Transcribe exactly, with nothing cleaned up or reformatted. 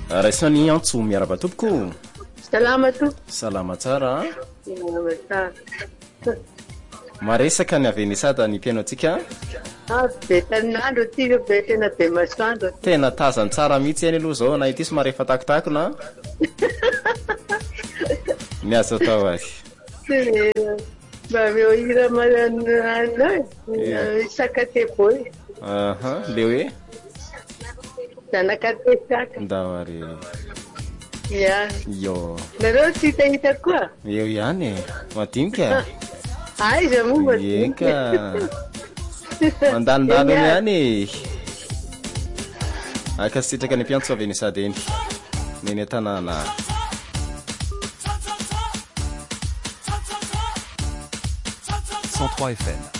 raisany antso miaraba tompoko. Salama to. Salama tsara. Salama tsara. Maresaka ny avenisada ny pianotsika. Ah, betanandro ty be tena be masoandro. Tena tazany tsara mihitsy any aloha zao na ity somary efa takotakona. Miasa tao azy. Ba meu ira malana sakateboy. Aha, le hoe zanakatesaka. Ndawari. Ya. Yo. Nareo titahita koa? Eo ihany. Madinika. Aiza momba. Eka. Mandandalo ihany. Akasitraka ny mpiantso avy ny sady eny. Neny tanana. cent trois F M.